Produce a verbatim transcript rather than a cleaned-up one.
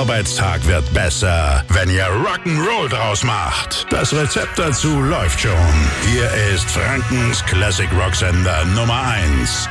Arbeitstag wird besser, wenn ihr Rock'n'Roll draus macht. Das Rezept dazu läuft schon. Hier ist Frankens Classic Rock Sender Nummer eins.